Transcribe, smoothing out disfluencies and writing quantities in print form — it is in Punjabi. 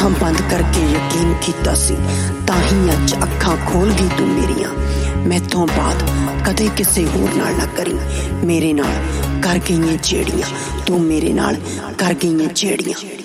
ਅੱਖਾਂ ਬੰਦ ਕਰਕੇ ਯਕੀਨ ਕੀਤਾ ਸੀ, ਤਾਂ ਹੀ ਅੱਜ ਅੱਖਾਂ ਖੋਲ ਗਈ ਤੂੰ ਮੇਰੀਆਂ। ਮੈਥੋਂ ਬਾਅਦ ਕਦੇ ਕਿਸੇ ਹੋਰ ਨਾਲ ਨਾ ਕਰੀ, ਮੇਰੇ ਨਾਲ ਕਰ ਗਈਆਂ ਜਿਹੜੀਆਂ ਤੂੰ ਮੇਰੇ ਨਾਲ ਕਰ ਗਈਆਂ ਜਿਹੜੀਆਂ।